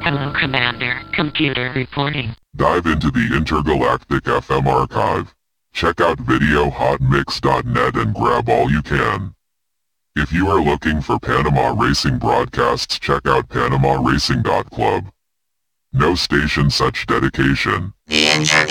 Hello, Commander. Computer reporting. Dive into the Intergalactic FM archive. Check out videohotmix.net and grab all you can. If you are looking for Panama Racing broadcasts, check out PanamaRacing.club. No station such dedication. The